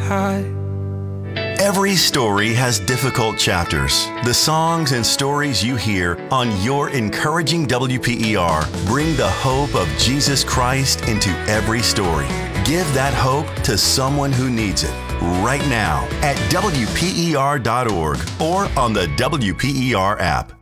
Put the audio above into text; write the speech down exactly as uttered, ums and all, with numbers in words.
high. Every story has difficult chapters. The songs and stories you hear on Your Encouraging W P E R bring the hope of Jesus Christ into every story. Give that hope to someone who needs it right now at W P E R dot org or on the W P E R app.